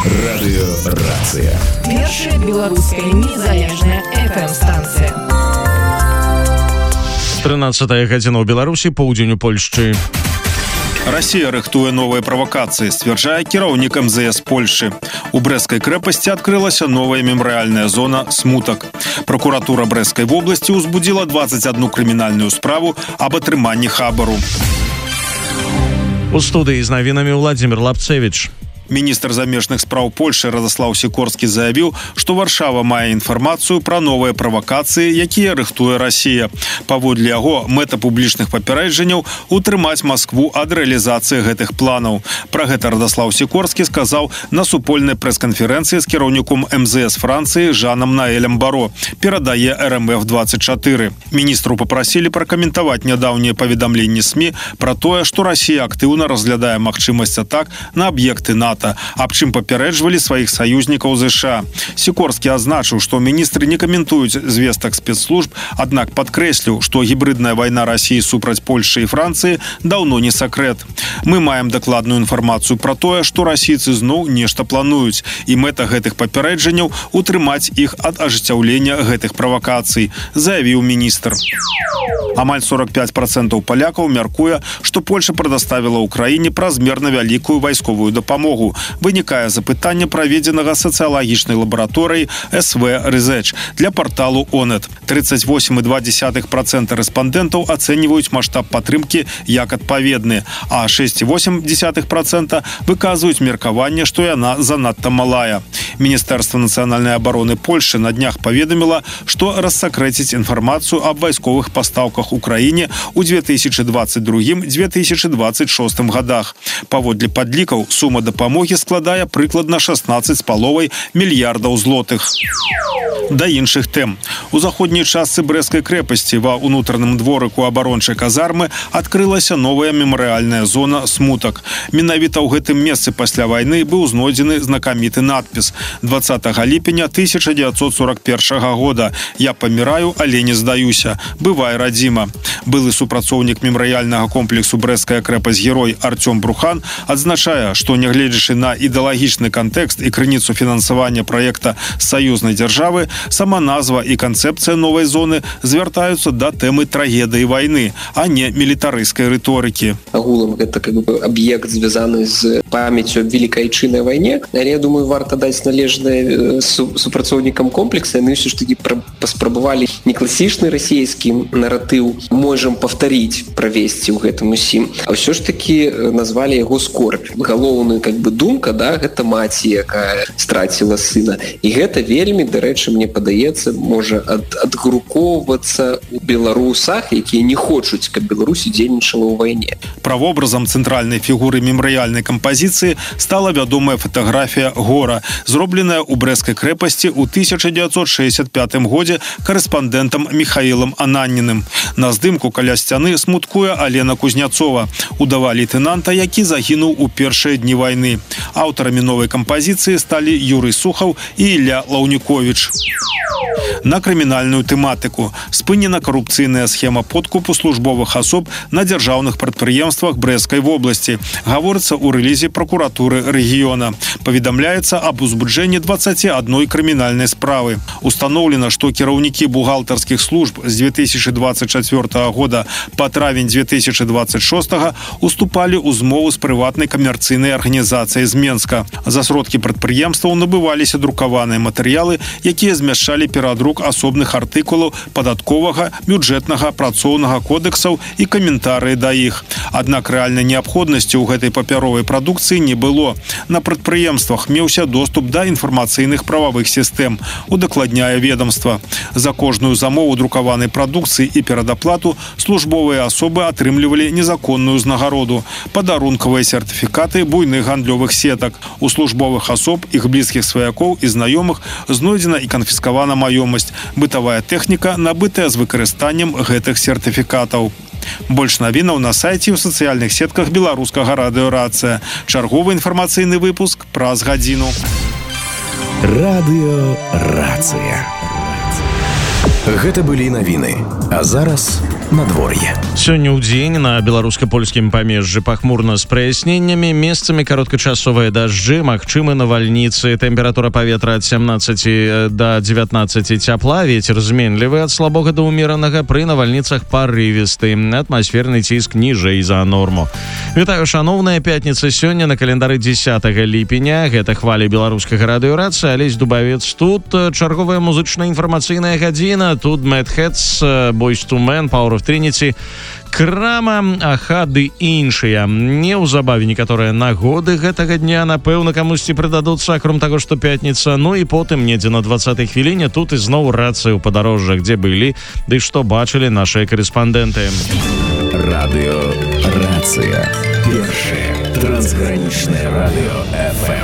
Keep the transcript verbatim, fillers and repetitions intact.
Радыёрацыя. Першая беларуская незалежная эф эм-станцыя. тринадцатая гадзіна ў Беларусі, поўдзень у Польшчы. Россия рыхтуе новые провокации, стверджает кіраўнік эм зэ эс Польши. У Брестской крепости открылась новая мемориальная зона «Смуток». Прокуратура Брестской области узбудила двадцать одну криминальную справу об атрыманні хабару. У студыі з навінамі Владимир Лапцевич. Міністр замежных спраў Польши Радослаў Сікорскі заявіў, што Варшава мае інфармацыю пра новыя правакацыі, якія рыхтуе Расія. Паводле яго, мэта публічных папярэджанняў утрымаць Маскву ад рэалізацыі гэтых планаў. Пра гэта Радослаў Сікорскі сказаў на супольнай прэс-канферэнцыі з кіраўніком эм зэ эс Францыі Жанам Наэлем Баро, перадае эр эм эф двадцать чатыры. Міністру папрасілі пракаментаваць нядаўнія паведамленні СМІ пра тое, што Расія актыўна разглядае магчымасць атак на аб'екты НАТО, аб чым папярэджвалі сваіх саюзнікаў ЗША. Сікорскі азначыў, што міністры не каментуюць звестак спецслужб, аднак падкрэсліў, што гібридная вайна Расіі супраць Польши і Францыі даўно не сакрэт. Мы маем дакладную інфармацыю пра тое, што расійцы зноў нешта плануюць, і мэта гэтых папярэджанняў утрымаць іх ад ажыццяўлення гэтых правакацый, заявіў міністр. Амаль сорок пять процентаў палякаў мяркуе, што Польша прадаставіла ўкраіне празмерна вялікую вайсковую дапамогу. Вынікае запытання праведзенага сацыялагічнай лабараторыяй эс вэ Research для порталу Онет. тридцать восемь и два десятых процента рэспандэнтаў ацэньваюць маштаб падтрымкі як адпаведны, а шесть и восемь десятых процента выказваюць меркаванне, што яна занадта малая. Міністэрства нацыянальнай абароны Польши на днях паведаміла, што рассакрэціць інфармацыю аб вайсковых пастаўках Украіне ў две тысячи двадцать другім — две тысячи двадцать шостым годах. Паводле падлікаў, сума дапамогі складае прыкладна шестнадцать з паловай мільярдаў злотых. Да іншых тэм. У заходняй частцы Брестской крэпасці ва ўнутраным дворыку абарончай казармы адкрылася новая мемарыяльная зона «Смуток». Менавіта ў гэтым месцы пасля вайны быў знойдзены знакаміты надпіс двадцатага ліпеня тысяча девятьсот сорок первого года «Я паміраю, але не здаюся. Бывай, радзіма». Былы супрацоўнік мемарыяльнага комплексу Брестская крэпасць-герой Артём Брухан адзначае, што нягледзячы на ідэалагічны кантэкст і крыніцу фінансавання праекта саюзнай дзяржавы, сама назва і канцэпцыя новай зоны звяртаюцца да тэмы трагедыі вайны, а не мілітарыйскай рыторыкі. Агулам гэта как бы аб'ект звязаны з памяццю аб Великай Айчыннай вайне, але я думаю, варта даць належнае супрацоўнікам комплекса. Яны ўсё ж такі паспрабавалі не класічны расійскі наратыў можам паўтарыць, правесці ў гэтым усім, а ўсё ж такі назвалі яго скорбь. Галоўная как бы думка, да, гэта маці, якая страціла сына. І гэта вельмі, дарэчы, мне падаецца, можа ад, адгрукоўвацца ў беларусах, якія не хочуць, каб Беларусь удзельнічала ў вайне. Правобразам цэнтральнай фігуры мемарыяльнай кампазіцыі стала вядомая фатаграфія гора, зробленая ў Брестскай крэпасці ў тысяча девятьсот шестьдесят пятым годзе карэспандэнтам Михаілам Ананніным. На здымку каля сцяны смуткуе Алена Кузняцова, удава лейтенанта, які загінуў у першыя дні вайны. Аўтарамі новай кампазіцыі сталі Юрый Сухаў і Ілля Лаўніковіч. На крымінальную тэматыку. Спынена карупцыйная схема подкупу службовых асоб на дзяржаўных прадпрыемствах Брестскай вобласці. Гаворыцца ў рэлізе пракуратуры рэгіёна. Паведамляецца аб узбуджэнні двадцати одной крымінальнай справы. Устаноўлена, што кіраўнікі бухгалтарскіх служб з две тысячи двадцать четвёртого года па травень две тысячи двадцать шостого уступалі ў змову з прыватнай камерцыйнай арганізацыяй з Менска. За сродкі прадпрыемстваў набываліся друкаваныя матэрыялы, якія змяшчалі перадрук асобных артыкулаў падатковага, бюджэтнага, працоўнага кодэксаў і каментарыі да іх. Аднак рэальнай неабходнасці ў гэтай папяровай прадукцыі не было. На прадпрыемствах меўся доступ да інфармацыйных прававых сістэм, удакладняе ведомства. За кожную замову друкаванай прадукцыі і перадаплату службовыя асобы атрымлівалі незаконную ўзнагароду, падарункавыя сертыфікаты буйных гандлёвых сетак. У службовых асоб, іх блізкіх сваякоў і знаёмых знойдзена і канфіскавана маёмасць, бытавая тэхніка, набытая з выкарыстаннем гэтых сертыфікатаў. Больш навінаў на сайце і ў сацыяльных сетках беларускага радыёрацыя. Чарговы інфармацыйны выпуск праз гадзіну. Радыёрацыя. Гэта былі навіны. А зараз надвор'е. Сёння ў дзень на беларуска-польскім памежжы пахмурна з праясненнямі, месцамі кароткачасовыя дажджы, магчымы навальніцы, тэмпература паветра ад семнаццаці да дзевятнаццаці цяпла, вецер зменлівы ад слабога да ўмеранага, пры навальніцах парывісты, атмасферны ціск ніжэй за норму. Вітаю, шаноўная, пятніца сёння на календары дзесятага ліпеня, гэта хвалі беларускага радыёрацыі, Алесь Дубавец тут, чарговая музычная інфармацыйная гадзіна, тут Mad Hats, Boyz two Men, Power of Trinity, Крама, Аха ды іншыя. Неўзабаве некаторыя нагоды гэтага дня, напэўна, камусьці прыдадуцца, акром таго, што пятніца. Ну і потым недзе на дваццатай хвіліне тут ізноў рацыя ў падарожжах, дзе былі, ды што бачылі нашыя карэспандэнты. Радыё Рацыя. Першае трансгранічнае радыё эф эм.